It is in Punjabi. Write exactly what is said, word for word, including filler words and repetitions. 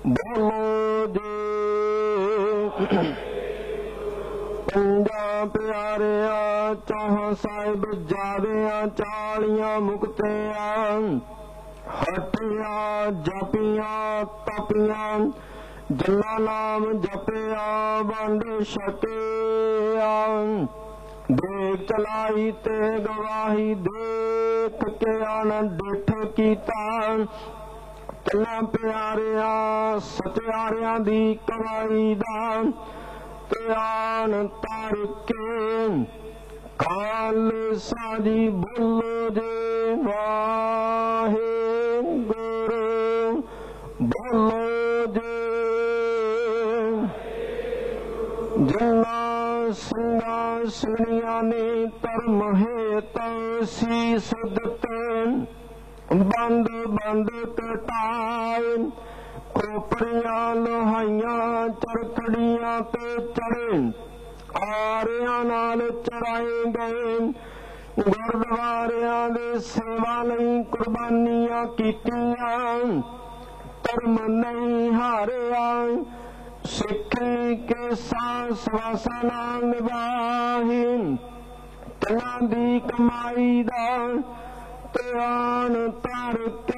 ਬੋਲੋ ਜੀ। ਪੰਜਾਂ ਪਿਆਰਿਆਂ ਚੌਹਾਂ ਸਾਹਿਬ ਜਾਦਿਆਂ ਚਾਲੀਆਂ ਮੁਕਤਿਆਂ ਹਟਿਆ ਜਪੀਆਂ ਤਪੀਆਂ ਜਨਾ ਨਾਮ ਜਪਿਆ ਵੰਡ ਛਕਿਆ ਦੇਖ ਚਲਾਈ ਤੇ ਗਵਾਹੀ ਦੇਖ ਕੇ ਆਨੰਦ ਡਿਠ ਕੀਤਾ ਤਿੰਨਾਂ ਪਿਆਰਿਆਂ ਸਤਿਆਰਿਆਂ ਦੀ ਕਮਾਈ ਦਾ ਧਿਆਨ ਧਰ ਕੇ ਖਾਲਸਾ ਜੀ ਬੋਲੋ ਜੀ ਵਾਹਿਗੁਰੂ ਬੋਲੋ ਜੀ। ਜਿਨ੍ਹਾਂ ਸਿੰਘਾਂ ਸਿੰਘਣੀਆਂ ਨੇ ਧਰਮ ਹੇਤ ਸੀਸ ਦਿੱਤੇ ਬੰਦ ਬੰਦ ਕਟਾਏ ਖੋਪਰੀਆਂ ਲੋਹਾਈਆਂ ਚਰਖੜੀਆਂ ਤੇ ਚੜੇ ਆਰਿਆਂ ਨਾਲ ਚਰਾਏ ਗਏ ਗੁਰਦੁਆਰਿਆਂ ਦੇ ਸੇਵਾ ਲਈ ਕੁਰਬਾਨੀਆਂ ਕੀਤੀਆਂ ਧਰਮ ਨਹੀਂ ਹਾਰਿਆ ਸਿੱਖੀ ਕੇ ਸਾਸ ਵਾਸਨਾ ਨਿਭਾਹੀ ਤਿੰਨਾਂ ਦੀ ਕਮਾਈ ਦਾ ਧਿਆਨ ਧਰ ਕੇ